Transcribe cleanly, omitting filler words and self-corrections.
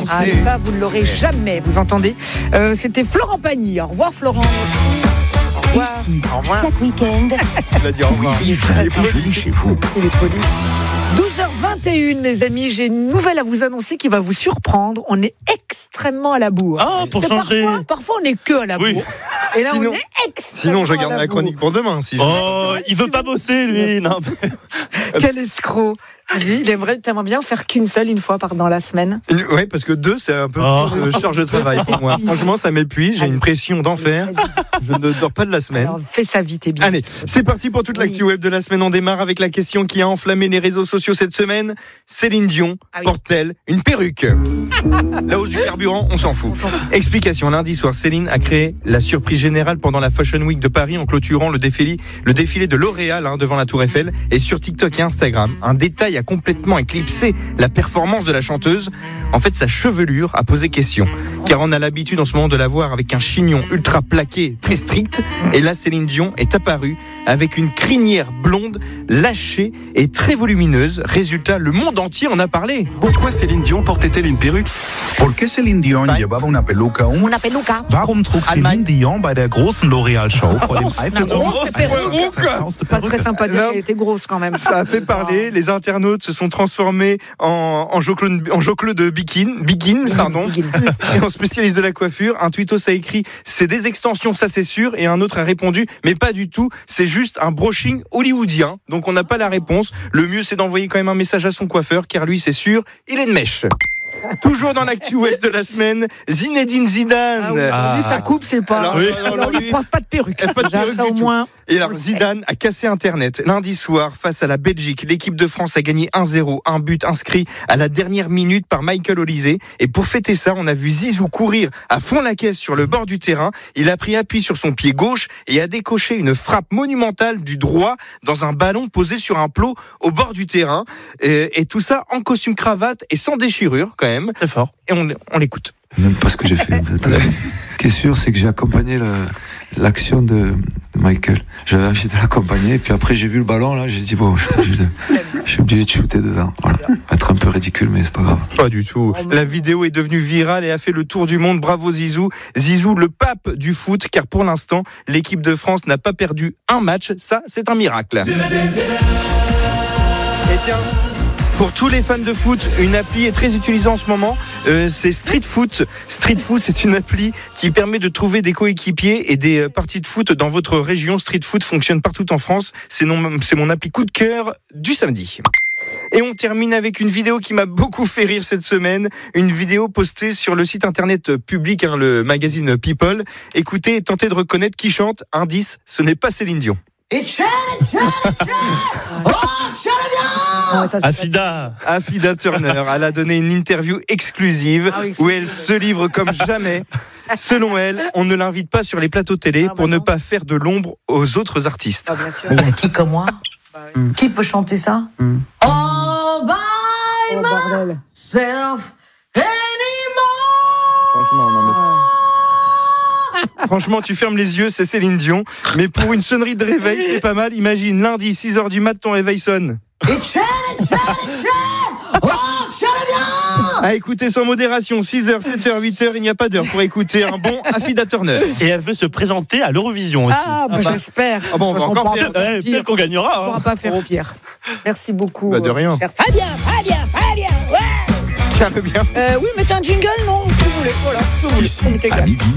danser. Ah, ça, vous ne l'aurez jamais, vous entendez. C'était Florent Pagny. Au revoir, Florent. Au revoir. Ici, chaque week-end. Il a dit au revoir. Il est très joli chez vous. Il est poli. 12h21, les amis, j'ai une nouvelle à vous annoncer qui va vous surprendre. On est extrêmement à la bourre. Ah, pour C'est changer. Parfois, on est que à la bourre. Oui. Et là, Sinon- on est extrêmement Sinon, je garde à la chronique pour demain. Si Oh, il veut pas bosser, lui. Non. Quel escroc. Lui, t'aimerais bien faire qu'une seule une fois dans la semaine. Oui, parce que 2, c'est un peu Oh. trop de charge de travail pour moi. Franchement, ça m'épuise. J'ai une pression d'enfer. Je ne dors pas de la semaine. Alors, fais ça vite et bien. Allez, c'est parti pour toute l'actu web de la semaine. On démarre avec la question qui a enflammé les réseaux sociaux cette semaine. Céline Dion porte-t-elle une perruque? La hausse du carburant, on s'en fout. Explication. Lundi soir, Céline a créé la surprise générale pendant la Fashion Week de Paris en clôturant le défilé de L'Oréal devant la Tour Eiffel. Et sur TikTok et Instagram, un détail a complètement éclipsé la performance de la chanteuse. En fait, sa chevelure a posé question. Car on a l'habitude en ce moment de la voir avec un chignon ultra plaqué, très strict. Et là, Céline Dion est apparue avec une crinière blonde, lâchée et très volumineuse. Résultat, le monde entier en a parlé. Pourquoi Céline Dion portait-elle une perruque? ¿Por qué Celine Dion llevaba una peluca? Una peluca. Warum trug Celine Dion bei der großen L'Oréal-Show vor dem Eiffelturm? Grosse perruque. Pas très sympa, elle était grosse quand même. Ça a fait parler. Les internautes se sont transformés en jocleux de bikini, et en spécialiste de la coiffure. Un tweetos a écrit « C'est des extensions, ça c'est sûr ». Et un autre a répondu « Mais pas du tout, c'est juste un brushing hollywoodien ». Donc on n'a pas la réponse. Le mieux, c'est d'envoyer quand même un message à son coiffeur, car lui, c'est sûr, il est de mèche. Toujours dans l'actu web de la semaine, Zinedine Zidane. Lui, sa coupe, c'est pas. Alors, Alors, il ne porte pas de perruque. Pas de Déjà, perruque ça du au tout. moins. Et alors Zidane a cassé Internet. Lundi soir, face à la Belgique, l'équipe de France a gagné 1-0, un but inscrit à la dernière minute par Michael Olise. Et pour fêter ça, on a vu Zizou courir à fond la caisse sur le bord du terrain. Il a pris appui sur son pied gauche et a décoché une frappe monumentale du droit dans un ballon posé sur un plot au bord du terrain. Et tout ça en costume cravate et sans déchirure quand même. Très fort. Et on l'écoute. J'aime pas ce que j'ai fait en fait. Ce qui est sûr, c'est que j'ai accompagné l'action de Michael. J'avais envie de l'accompagner, et puis après j'ai vu le ballon là, j'ai dit bon, je suis obligé de shooter dedans. Voilà. Être un peu ridicule, mais c'est pas grave. Pas du tout. La vidéo est devenue virale et a fait le tour du monde. Bravo Zizou. Zizou, le pape du foot, car pour l'instant, l'équipe de France n'a pas perdu un match. Ça, c'est un miracle. Et tiens, pour tous les fans de foot, une appli est très utilisée en ce moment, c'est Street Foot. Street Foot, c'est une appli qui permet de trouver des coéquipiers et des parties de foot dans votre région. Street Foot fonctionne partout en France. C'est mon appli coup de cœur du samedi. Et on termine avec une vidéo qui m'a beaucoup fait rire cette semaine. Une vidéo postée sur le site internet public, le magazine People. Écoutez et tentez de reconnaître qui chante. Indice, ce n'est pas Céline Dion. Afida Turner, elle a donné une interview exclusive où elle se livre comme jamais. Selon elle, on ne l'invite pas sur les plateaux télé pour ne pas faire de l'ombre aux autres artistes. Bien sûr. Mais il y a qui comme moi Qui peut chanter ça All by Bordel. myself anymore. Franchement, tu fermes les yeux, c'est Céline Dion. Mais pour une sonnerie de réveil, c'est pas mal. Imagine, lundi, 6h du mat, ton réveil sonne. Oh, chante bien. À écouter sans modération, 6h, 7h, 8h, il n'y a pas d'heure pour écouter un bon Afida Turner. Et elle veut se présenter à l'Eurovision aussi. J'espère. Ah bon, on va encore pire. Peut-être qu'on On ne gagnera. pourra pas faire pire. Merci beaucoup. Bah, de rien. Cher Fabien. Ouais. Tiens-le bien. Oui, mettez un jingle, non, si vous voulez. Voilà. Ici, à midi.